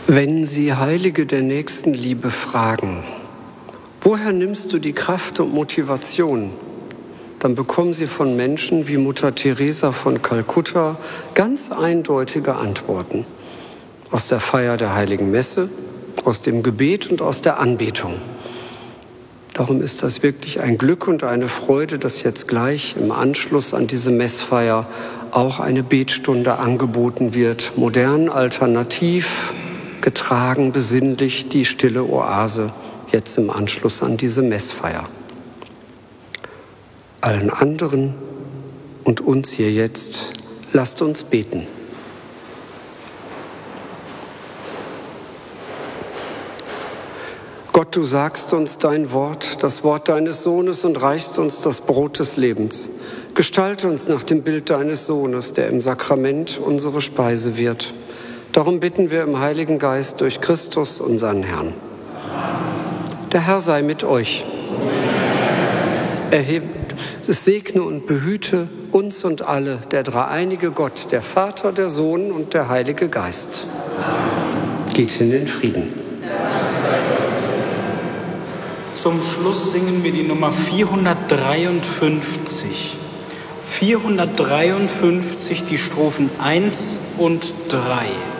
Wenn Sie Heilige der Nächstenliebe fragen, woher nimmst du die Kraft und Motivation? Dann bekommen Sie von Menschen wie Mutter Teresa von Kalkutta ganz eindeutige Antworten. Aus der Feier der Heiligen Messe, aus dem Gebet und aus der Anbetung. Darum ist das wirklich ein Glück und eine Freude, dass jetzt gleich im Anschluss an diese Messfeier auch eine Betstunde angeboten wird. Modern, alternativ, getragen, besinnlich, die stille Oase, jetzt im Anschluss an diese Messfeier. Allen anderen und uns hier jetzt, lasst uns beten. Gott, du sagst uns dein Wort, das Wort deines Sohnes und reichst uns das Brot des Lebens. Gestalte uns nach dem Bild deines Sohnes, der im Sakrament unsere Speise wird. Darum bitten wir im Heiligen Geist durch Christus, unseren Herrn. Der Herr sei mit euch. Es segne und behüte uns und alle der dreieinige Gott, der Vater, der Sohn und der Heilige Geist. Geht hin in Frieden. Zum Schluss singen wir die Nummer 453. 453, die Strophen 1 und 3.